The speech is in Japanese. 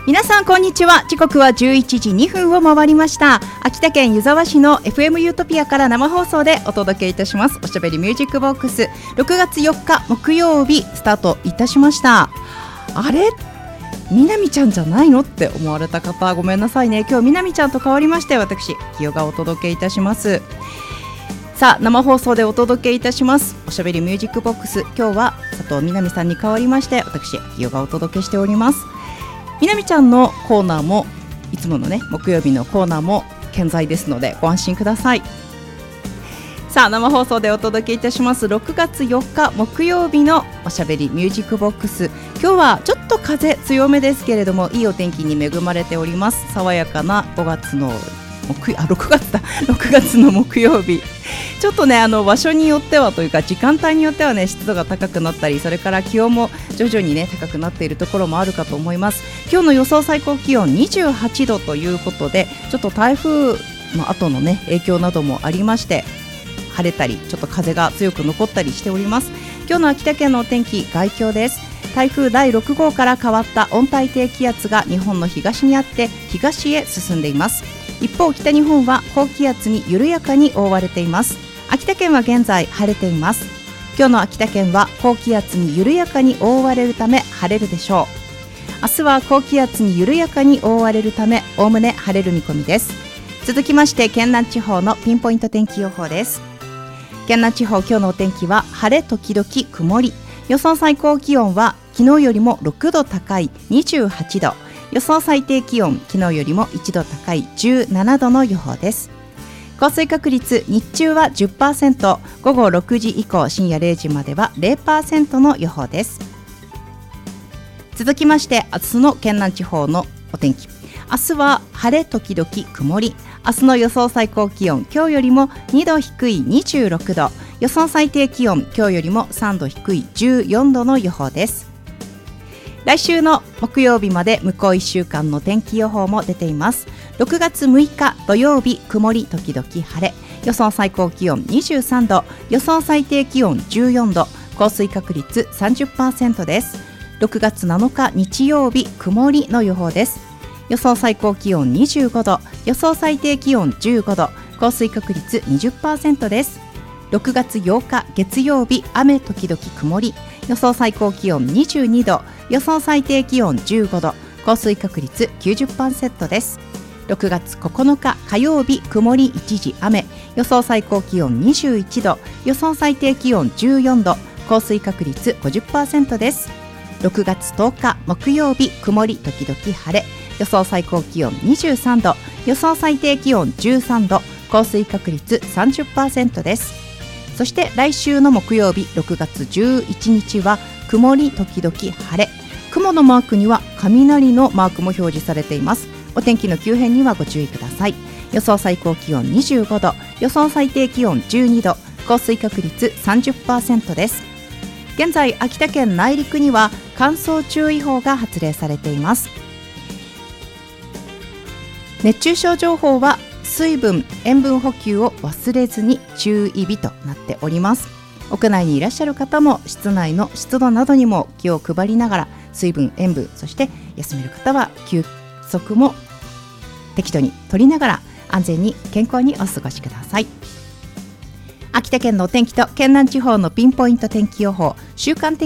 皆さんこんにちは。時刻は11時2分を回りました。秋田県湯沢市の FM ユートピアから生放送でお届けいたします。おしゃべりミュージックボックス、6月4日木曜日スタートいたしました。あれ、みなみちゃんじゃないのって思われた方ごめんなさいね。今日みなみちゃんと変わりまして私清がお届けいたします。さあ、生放送でお届けいたしますおしゃべりミュージックボックス。今日は佐藤みなみさんに代わりまして私清がお届けしております。みなみちゃんのコーナーもいつものね木曜日のコーナーも健在ですのでご安心ください。さあ、生放送でお届けいたします6月4日木曜日のおしゃべりミュージックボックス。今日はちょっと風強めですけれどもいいお天気に恵まれております。爽やかな6月の木曜日。ちょっとね場所によってはというか時間帯によってはね湿度が高くなったり、それから気温も徐々にね高くなっているところもあるかと思います。今日の予想最高気温28度ということで、ちょっと台風の後のね影響などもありまして晴れたりちょっと風が強く残ったりしております。今日の秋田県のお天気概況です。台風第6号から変わった温帯低気圧が日本の東にあって東へ進んでいます。一方北日本は高気圧に緩やかに覆われています。秋田県は現在晴れています。今日の秋田県は高気圧に緩やかに覆われるため晴れるでしょう。明日は高気圧に緩やかに覆われるためおおむね晴れる見込みです。続きまして県南地方のピンポイント天気予報です。県南地方今日のお天気は晴れ時々曇り。予想最高気温は昨日よりも6度高い28度。予想最低気温昨日よりも1度高い17度の予報です。降水確率日中は 10%、 午後6時以降深夜0時までは 0% の予報です。続きまして明日の県南地方のお天気。明日は晴れ時々曇り。明日の予想最高気温今日よりも2度低い26度。予想最低気温今日よりも3度低い14度の予報です。来週の木曜日まで向こう1週間の天気予報も出ています。6月6日土曜日曇り時々晴れ。予想最高気温23度。予想最低気温14度。降水確率 30% です。6月7日日曜日曇りの予報です。予想最高気温25度。予想最低気温15度。降水確率 20% です。6月8日月曜日雨時々曇り。予想最高気温22度。予想最低気温15度。降水確率 90% です。6月9日火曜日曇り一時雨。予想最高気温21度。予想最低気温14度。降水確率 50% です。6月10日木曜日曇り時々晴れ。予想最高気温23度。予想最低気温13度。降水確率 30% です。そして来週の木曜日6月11日は曇り時々晴れ。雲のマークには雷のマークも表示されています。お天気の急変にはご注意ください。予想最高気温25度。予想最低気温12度。降水確率 30% です。現在秋田県内陸には乾燥注意報が発令されています。熱中症情報は水分塩分補給を忘れずに注意日となっております。屋内にいらっしゃる方も室内の湿度などにも気を配りながら水分塩分、そして休める方は休息も適度に取りながら安全に健康にお過ごしください。秋田県のお天気と県南地方のピンポイント天気予報、週間天気